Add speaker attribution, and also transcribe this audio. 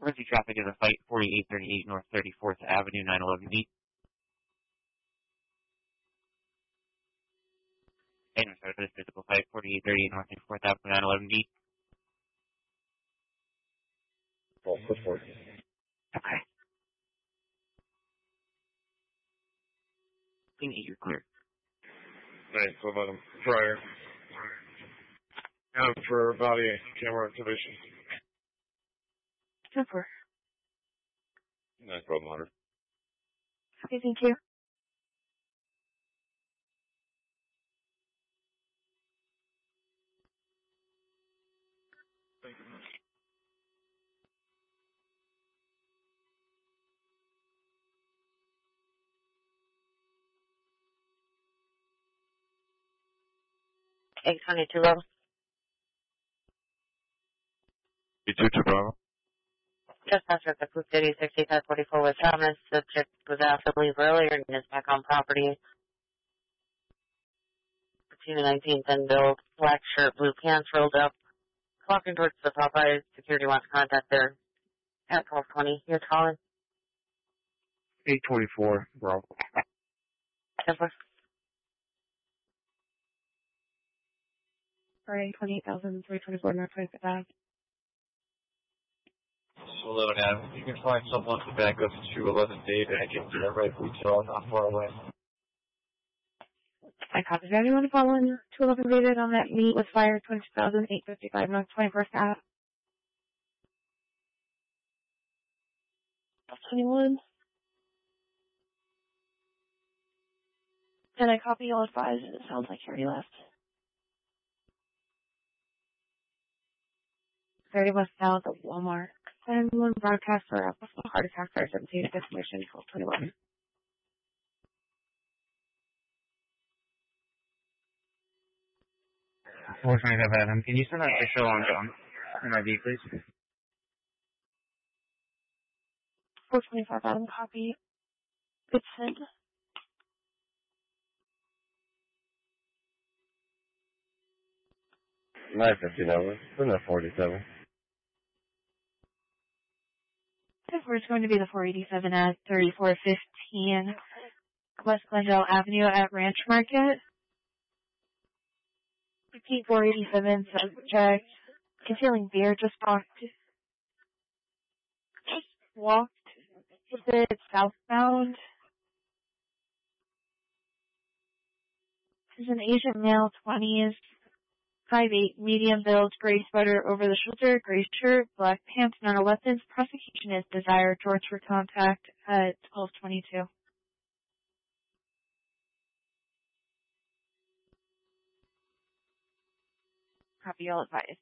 Speaker 1: Emergency traffic is a fight 4838 North 34th Avenue, 911B. And sorry for this physical fight 4838 North 34th Avenue, 911B.
Speaker 2: False report.
Speaker 1: Okay. You're clear.
Speaker 2: Right, so about him prior. And for body camera activation.
Speaker 3: 10-4.
Speaker 2: No problem, Hunter.
Speaker 3: Okay, thank you.
Speaker 2: Thank you much.
Speaker 4: Egg 22 level.
Speaker 2: 2 Bravo.
Speaker 4: Just after the Poop City 6544 was Thomas. Subject was asked to leave earlier and is back on property. 19 10 build, black shirt, blue pants rolled up. Walking towards the Popeyes. Security wants contact there at 1220. You're calling.
Speaker 1: 824, Bravo.
Speaker 4: 10-4.
Speaker 3: Sorry, 28,324 North 25th Ave.
Speaker 2: So 11 Adam, you can find someone to back up to 211 David and get to that right retail not far away.
Speaker 3: I copied anyone following 211 David on that meet was fired 22,855 North 21st Ave. 21. And I copy all advised, and it sounds like Harry left. 30 West now at the Walmart. And one broadcaster up with a heart attack for 17 destination 1221.
Speaker 1: Adam, can you send that official on John? MIB, please.
Speaker 3: 425 Adam copy. Good send.
Speaker 2: $9.50, send that 47.
Speaker 3: It's going to be the 487 at 3415 West Glendale Avenue at Ranch Market. Repeat 487 subject concealing beer just walked is it southbound. This is an Asian male, 20s, 5'8", medium build, gray sweater over the shoulder, gray shirt, black pants, none of weapons. Prosecution is desired. George for contact at 1222. Copy all advised.